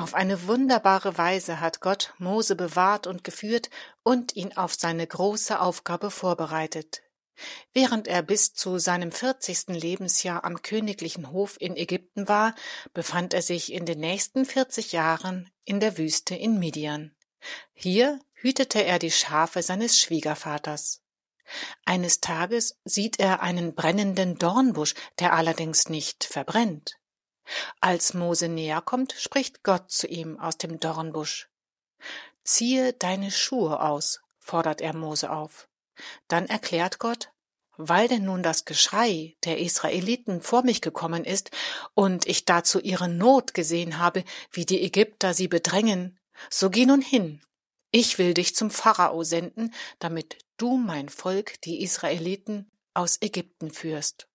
Auf eine wunderbare Weise hat Gott Mose bewahrt und geführt und ihn auf seine große Aufgabe vorbereitet. Während er bis zu seinem 40. Lebensjahr am königlichen Hof in Ägypten war, befand er sich in den nächsten 40 Jahren in der Wüste in Midian. Hier hütete er die Schafe seines Schwiegervaters. Eines Tages sieht er einen brennenden Dornbusch, der allerdings nicht verbrennt. Als Mose näher kommt, spricht Gott zu ihm aus dem Dornbusch. »Ziehe deine Schuhe aus«, fordert er Mose auf. Dann erklärt Gott: »Weil denn nun das Geschrei der Israeliten vor mich gekommen ist und ich dazu ihre Not gesehen habe, wie die Ägypter sie bedrängen, so geh nun hin. Ich will dich zum Pharao senden, damit du mein Volk, die Israeliten, aus Ägypten führst.«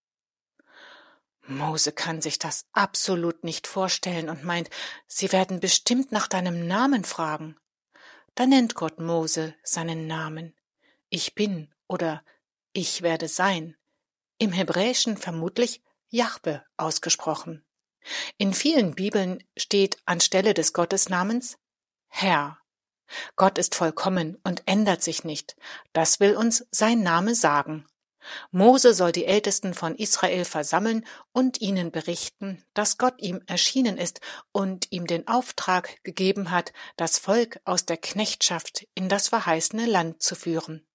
Mose kann sich das absolut nicht vorstellen und meint, sie werden bestimmt nach deinem Namen fragen. Da nennt Gott Mose seinen Namen. Ich bin oder ich werde sein. Im Hebräischen vermutlich Jahwe ausgesprochen. In vielen Bibeln steht anstelle des Gottesnamens Herr. Gott ist vollkommen und ändert sich nicht. Das will uns sein Name sagen. Mose soll die Ältesten von Israel versammeln und ihnen berichten, dass Gott ihm erschienen ist und ihm den Auftrag gegeben hat, das Volk aus der Knechtschaft in das verheißene Land zu führen.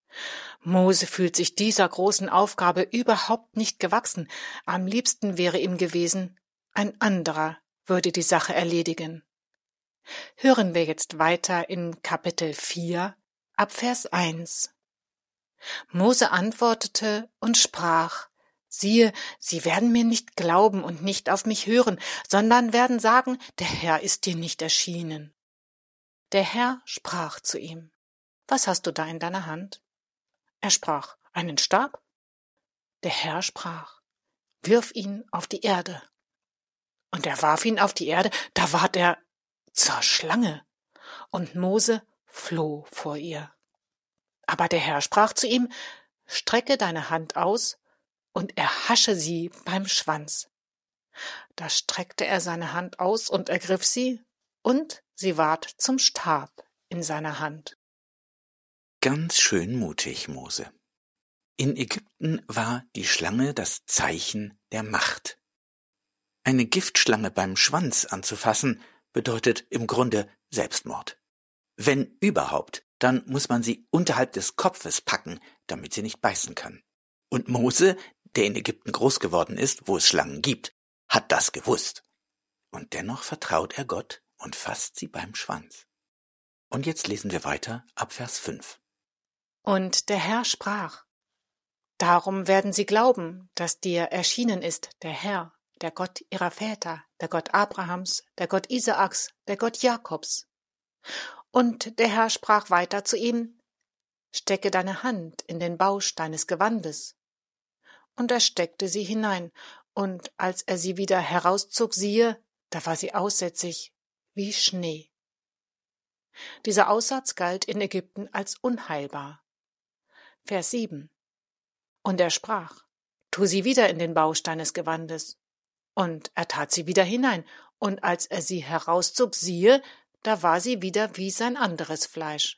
Mose fühlt sich dieser großen Aufgabe überhaupt nicht gewachsen. Am liebsten wäre ihm gewesen, ein anderer würde die Sache erledigen. Hören wir jetzt weiter in Kapitel 4, ab Vers 1. Mose antwortete und sprach: Siehe, sie werden mir nicht glauben und nicht auf mich hören, sondern werden sagen, der Herr ist dir nicht erschienen. Der Herr sprach zu ihm: Was hast du da in deiner Hand? Er sprach: Einen Stab. Der Herr sprach: Wirf ihn auf die Erde. Und er warf ihn auf die Erde, da ward er zur Schlange, und Mose floh vor ihr. Aber der Herr sprach zu ihm: Strecke deine Hand aus und erhasche sie beim Schwanz. Da streckte er seine Hand aus und ergriff sie, und sie ward zum Stab in seiner Hand. Ganz schön mutig, Mose. In Ägypten war die Schlange das Zeichen der Macht. Eine Giftschlange beim Schwanz anzufassen, bedeutet im Grunde Selbstmord. Wenn überhaupt, dann muss man sie unterhalb des Kopfes packen, damit sie nicht beißen kann. Und Mose, der in Ägypten groß geworden ist, wo es Schlangen gibt, hat das gewusst. Und dennoch vertraut er Gott und fasst sie beim Schwanz. Und jetzt lesen wir weiter ab Vers 5. Und der Herr sprach: Darum werden sie glauben, dass dir erschienen ist der Herr, der Gott ihrer Väter, der Gott Abrahams, der Gott Isaaks, der Gott Jakobs. Und der Herr sprach weiter zu ihm: Stecke deine Hand in den Bausch deines Gewandes. Und er steckte sie hinein, und als er sie wieder herauszog, siehe, da war sie aussätzig wie Schnee. Dieser Aussatz galt in Ägypten als unheilbar. Vers 7. Und er sprach: Tu sie wieder in den Bausch deines Gewandes. Und er tat sie wieder hinein, und als er sie herauszog, siehe, da war sie wieder wie sein anderes Fleisch.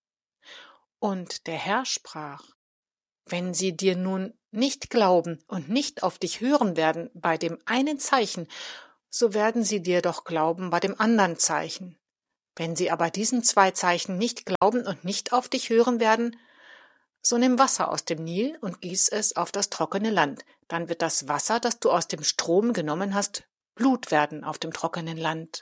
Und der Herr sprach: Wenn sie dir nun nicht glauben und nicht auf dich hören werden bei dem einen Zeichen, so werden sie dir doch glauben bei dem anderen Zeichen. Wenn sie aber diesen 2 Zeichen nicht glauben und nicht auf dich hören werden, so nimm Wasser aus dem Nil und gieß es auf das trockene Land. Dann wird das Wasser, das du aus dem Strom genommen hast, Blut werden auf dem trockenen Land.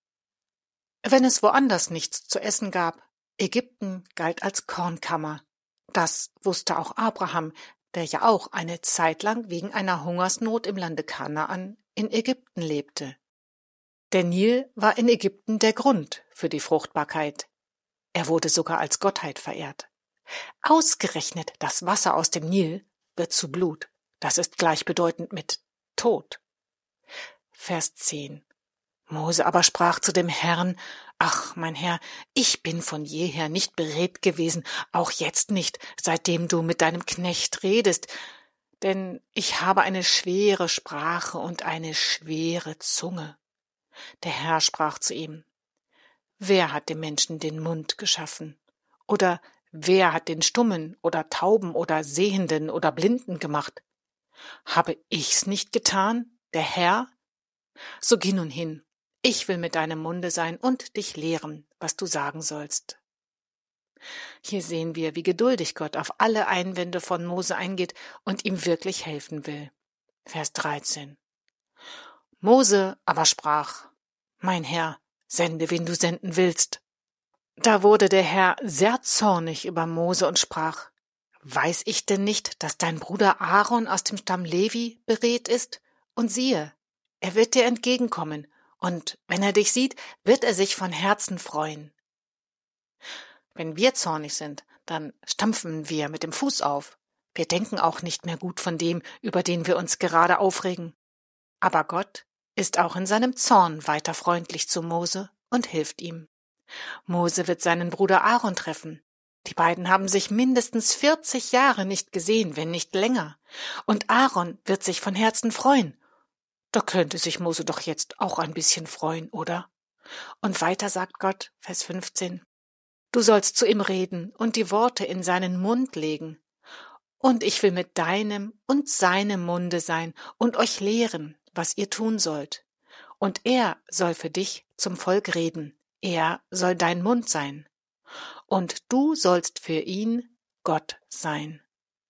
Wenn es woanders nichts zu essen gab, Ägypten galt als Kornkammer. Das wusste auch Abraham, der ja auch eine Zeit lang wegen einer Hungersnot im Lande Kanaan in Ägypten lebte. Der Nil war in Ägypten der Grund für die Fruchtbarkeit. Er wurde sogar als Gottheit verehrt. Ausgerechnet das Wasser aus dem Nil wird zu Blut. Das ist gleichbedeutend mit Tod. Vers 10. Mose aber sprach zu dem Herrn: Ach, mein Herr, ich bin von jeher nicht beredt gewesen, auch jetzt nicht, seitdem du mit deinem Knecht redest, denn ich habe eine schwere Sprache und eine schwere Zunge. Der Herr sprach zu ihm: Wer hat dem Menschen den Mund geschaffen? Oder wer hat den Stummen oder Tauben oder Sehenden oder Blinden gemacht? Habe ich's nicht getan, der Herr? So geh nun hin. Ich will mit deinem Munde sein und dich lehren, was du sagen sollst. Hier sehen wir, wie geduldig Gott auf alle Einwände von Mose eingeht und ihm wirklich helfen will. Vers 13. Mose aber sprach: Mein Herr, sende, wen du senden willst. Da wurde der Herr sehr zornig über Mose und sprach: Weiß ich denn nicht, dass dein Bruder Aaron aus dem Stamm Levi beredt ist? Und siehe, er wird dir entgegenkommen, und wenn er dich sieht, wird er sich von Herzen freuen. Wenn wir zornig sind, dann stampfen wir mit dem Fuß auf. Wir denken auch nicht mehr gut von dem, über den wir uns gerade aufregen. Aber Gott ist auch in seinem Zorn weiter freundlich zu Mose und hilft ihm. Mose wird seinen Bruder Aaron treffen. Die beiden haben sich mindestens 40 Jahre nicht gesehen, wenn nicht länger. Und Aaron wird sich von Herzen freuen. Da könnte sich Mose doch jetzt auch ein bisschen freuen, oder? Und weiter sagt Gott, Vers 15, Du sollst zu ihm reden und die Worte in seinen Mund legen. Und ich will mit deinem und seinem Munde sein und euch lehren, was ihr tun sollt. Und er soll für dich zum Volk reden. Er soll dein Mund sein. Und du sollst für ihn Gott sein.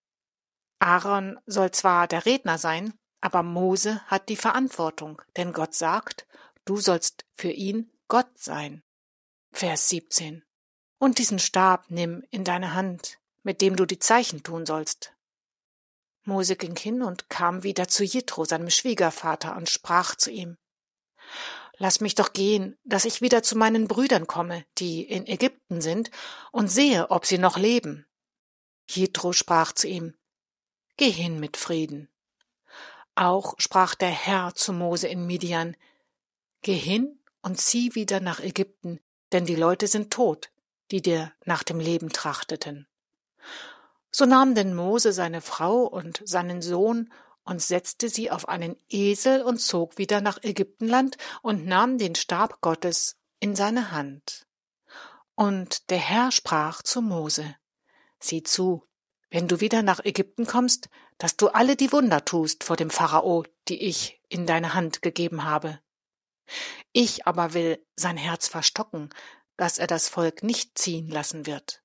Aaron soll zwar der Redner sein, aber Mose hat die Verantwortung, denn Gott sagt, du sollst für ihn Gott sein. Vers 17. Und diesen Stab nimm in deine Hand, mit dem du die Zeichen tun sollst. Mose ging hin und kam wieder zu Jethro, seinem Schwiegervater, und sprach zu ihm: Lass mich doch gehen, dass ich wieder zu meinen Brüdern komme, die in Ägypten sind, und sehe, ob sie noch leben. Jethro sprach zu ihm: Geh hin mit Frieden. Auch sprach der Herr zu Mose in Midian: Geh hin und zieh wieder nach Ägypten, denn die Leute sind tot, die dir nach dem Leben trachteten. So nahm denn Mose seine Frau und seinen Sohn und setzte sie auf einen Esel und zog wieder nach Ägyptenland und nahm den Stab Gottes in seine Hand. Und der Herr sprach zu Mose: Sieh zu, wenn du wieder nach Ägypten kommst, dass du alle die Wunder tust vor dem Pharao, die ich in deine Hand gegeben habe. Ich aber will sein Herz verstocken, dass er das Volk nicht ziehen lassen wird.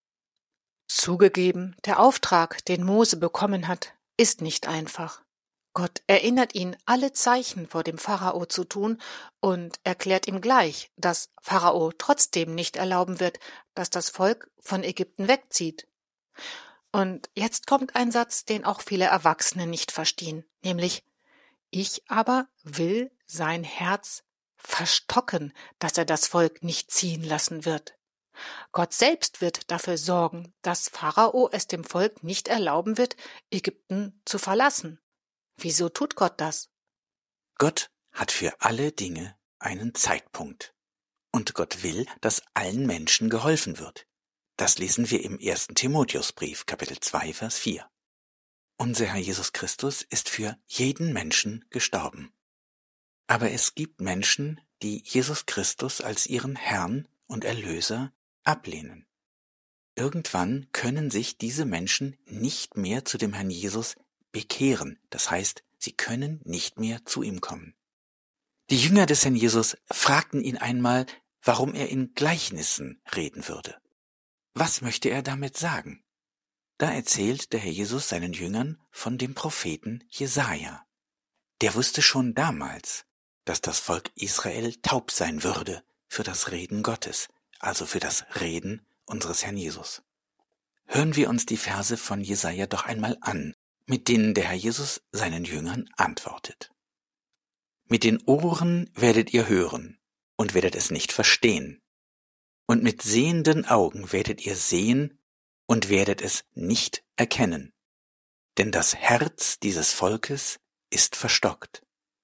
Zugegeben, der Auftrag, den Mose bekommen hat, ist nicht einfach. Gott erinnert ihn, alle Zeichen vor dem Pharao zu tun und erklärt ihm gleich, dass Pharao trotzdem nicht erlauben wird, dass das Volk von Ägypten wegzieht. Und jetzt kommt ein Satz, den auch viele Erwachsene nicht verstehen, nämlich: Ich aber will sein Herz verstocken, dass er das Volk nicht ziehen lassen wird. Gott selbst wird dafür sorgen, dass Pharao es dem Volk nicht erlauben wird, Ägypten zu verlassen. Wieso tut Gott das? Gott hat für alle Dinge einen Zeitpunkt. Und Gott will, dass allen Menschen geholfen wird. Das lesen wir im 1. Timotheusbrief, Kapitel 2, Vers 4. Unser Herr Jesus Christus ist für jeden Menschen gestorben. Aber es gibt Menschen, die Jesus Christus als ihren Herrn und Erlöser ablehnen. Irgendwann können sich diese Menschen nicht mehr zu dem Herrn Jesus bekehren, das heißt, sie können nicht mehr zu ihm kommen. Die Jünger des Herrn Jesus fragten ihn einmal, warum er in Gleichnissen reden würde. Was möchte er damit sagen? Da erzählt der Herr Jesus seinen Jüngern von dem Propheten Jesaja. Der wusste schon damals, dass das Volk Israel taub sein würde für das Reden Gottes, also für das Reden unseres Herrn Jesus. Hören wir uns die Verse von Jesaja doch einmal an, mit denen der Herr Jesus seinen Jüngern antwortet. Mit den Ohren werdet ihr hören und werdet es nicht verstehen. Und mit sehenden Augen werdet ihr sehen und werdet es nicht erkennen. Denn das Herz dieses Volkes ist verstockt.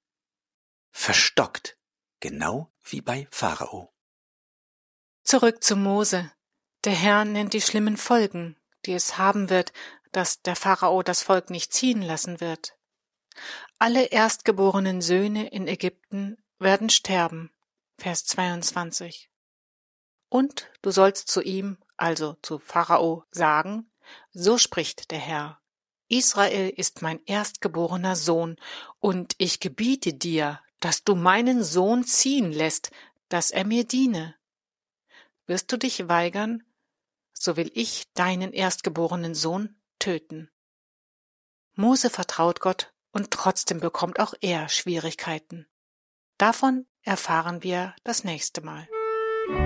Verstockt, genau wie bei Pharao. Zurück zu Mose. Der Herr nennt die schlimmen Folgen, die es haben wird, dass der Pharao das Volk nicht ziehen lassen wird. Alle erstgeborenen Söhne in Ägypten werden sterben. Vers 22. Und du sollst zu ihm, also zu Pharao, sagen, so spricht der Herr, Israel ist mein erstgeborener Sohn, und ich gebiete dir, dass du meinen Sohn ziehen lässt, dass er mir diene. Wirst du dich weigern, so will ich deinen erstgeborenen Sohn töten. Mose vertraut Gott und trotzdem bekommt auch er Schwierigkeiten. Davon erfahren wir das nächste Mal.